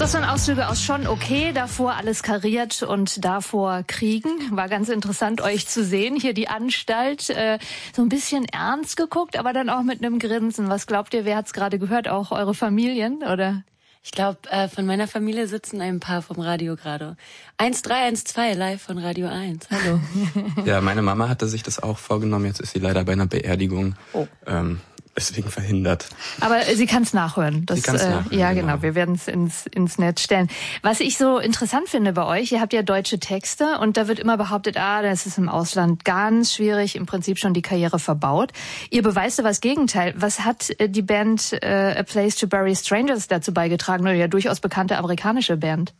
Das sind Auszüge aus Schon okay, davor alles kariert und davor Kriegen. War ganz interessant, euch zu sehen. Hier die Anstalt, so ein bisschen ernst geguckt, aber dann auch mit einem Grinsen. Was glaubt ihr, wer hat's gerade gehört? Auch eure Familien, oder? Ich glaube, von meiner Familie sitzen ein paar vom Radio gerade. 1312 live von Radio 1. Hallo. Ja, meine Mama hatte sich das auch vorgenommen. Jetzt ist sie leider bei einer Beerdigung. Oh. Deswegen verhindert. Aber sie kann es nachhören. Sie kann's nachhören. Ja, genau. Wir werden es ins Netz stellen. Was ich so interessant finde bei euch, ihr habt ja deutsche Texte und da wird immer behauptet, das ist im Ausland ganz schwierig, im Prinzip schon die Karriere verbaut. Ihr beweist aber das Gegenteil. Was hat die Band A Place to Bury Strangers dazu beigetragen, oder ja durchaus bekannte amerikanische Band?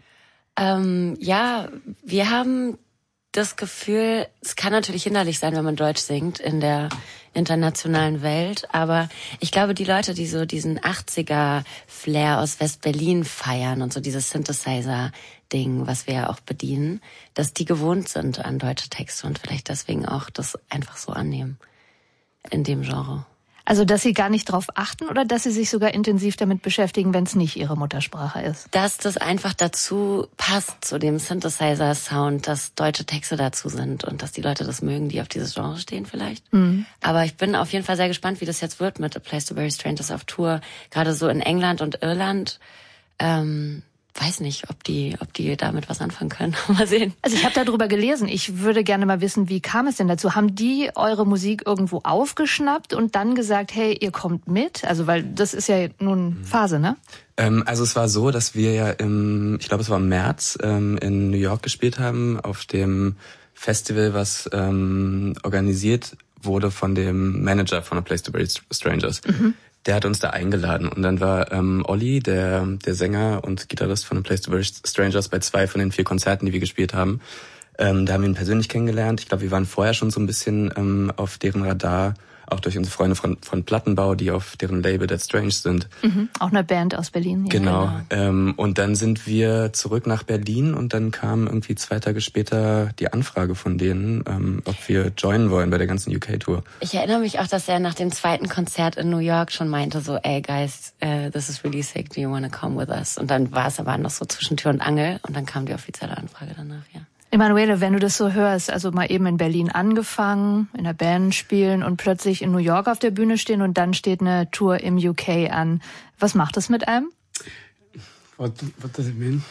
Ja, wir haben das Gefühl, es kann natürlich hinderlich sein, wenn man Deutsch singt in der internationalen Welt, aber ich glaube, die Leute, die so diesen 80er-Flair aus West-Berlin feiern und so dieses Synthesizer-Ding, was wir ja auch bedienen, dass die gewohnt sind an deutsche Texte und vielleicht deswegen auch das einfach so annehmen in dem Genre. Also, dass Sie gar nicht drauf achten oder dass Sie sich sogar intensiv damit beschäftigen, wenn es nicht Ihre Muttersprache ist? Dass das einfach dazu passt, zu dem Synthesizer-Sound, dass deutsche Texte dazu sind und dass die Leute das mögen, die auf dieses Genre stehen vielleicht. Mhm. Aber ich bin auf jeden Fall sehr gespannt, wie das jetzt wird mit A Place to Bury Strangers auf Tour. Gerade so in England und Irland. Weiß nicht, ob die damit was anfangen können. Mal sehen. Also ich habe darüber gelesen. Ich würde gerne mal wissen, wie kam es denn dazu? Haben die eure Musik irgendwo aufgeschnappt und dann gesagt, hey, ihr kommt mit? Also weil das ist ja nun Phase, ne? Also es war so, dass wir ja ich glaube es war im März, in New York gespielt haben, auf dem Festival, was organisiert wurde von dem Manager von A Place to Bury Strangers. Mhm. Der hat uns da eingeladen und dann war Olli, der Sänger und Gitarrist von A Place to Bury Strangers, bei 2 von den 4 Konzerten, die wir gespielt haben. Da haben wir ihn persönlich kennengelernt. Ich glaube, wir waren vorher schon so ein bisschen auf deren Radar, auch durch unsere Freunde von Plattenbau, die auf deren Label Dead Strange sind. Mhm, auch eine Band aus Berlin. Ja. Genau. Und dann sind wir zurück nach Berlin und dann kam irgendwie 2 Tage später die Anfrage von denen, ob wir joinen wollen bei der ganzen UK-Tour. Ich erinnere mich auch, dass er nach dem 2. Konzert in New York schon meinte so, ey guys, this is really sick, do you wanna come with us? Und dann war es aber noch so zwischen Tür und Angel und dann kam die offizielle Anfrage danach, ja. Emanuele, wenn du das so hörst, also mal eben in Berlin angefangen, in der Band spielen und plötzlich in New York auf der Bühne stehen und dann steht eine Tour im UK an. Was macht das mit einem? What does it mean?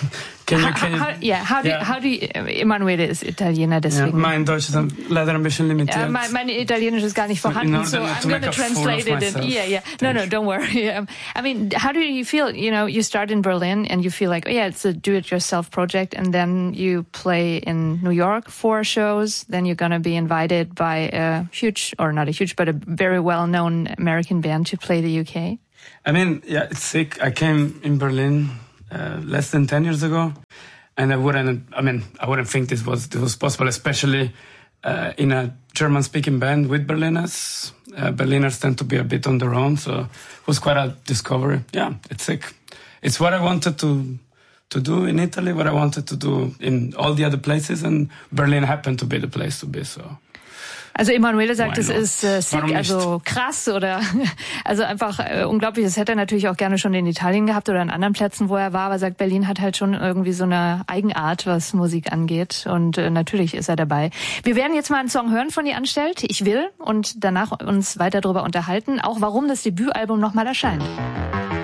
How do you, Emanuele ist Italiener, deswegen. Yeah, mein Deutsch ist leider ein bisschen limitiert. Mein Italienisch ist gar nicht vorhanden, so I'm going to translate it. Yeah. No, don't worry. I mean, how do you feel? You know, you start in Berlin and you feel like, it's a do-it-yourself project, and then you play in New York 4 shows. Then you're going to be invited by a huge, or not a huge, but a very well-known American band to play the UK. I mean, yeah, it's sick. I came in Berlin less than 10 years ago, and I wouldn't think this was possible, especially in a German-speaking band with Berliners. Berliners tend to be a bit on their own, so it was quite a discovery. Yeah, it's sick. It's what I wanted to do in Italy, what I wanted to do in all the other places, and Berlin happened to be the place to be, so... Also Emanuele sagt, es ist sick, also krass oder also einfach unglaublich. Das hätte er natürlich auch gerne schon in Italien gehabt oder an anderen Plätzen, wo er war, aber sagt, Berlin hat halt schon irgendwie so eine Eigenart, was Musik angeht und natürlich ist er dabei. Wir werden jetzt mal einen Song hören von Die Anstalt, Ich will, und danach uns weiter darüber unterhalten, auch warum das Debütalbum nochmal erscheint.